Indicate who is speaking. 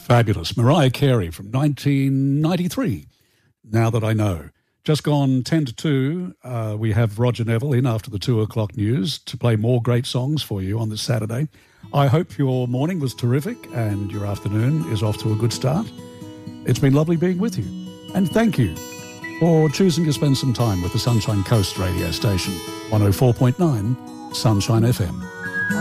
Speaker 1: Fabulous. Mariah Carey from 1993, Now That I Know. Just gone 10 to 2, we have Roger Neville in after the 2 o'clock news to play more great songs for you on this Saturday. I hope your morning was terrific and your afternoon is off to a good start. It's been lovely being with you. And thank you for choosing to spend some time with the Sunshine Coast radio station, 104.9 Sunshine FM.